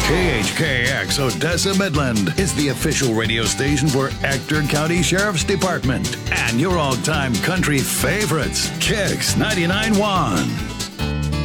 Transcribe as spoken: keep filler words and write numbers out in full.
K H K X Odessa Midland is the official radio station for Ector County Sheriff's Department and your all-time country favorites, Kicks ninety-nine point one.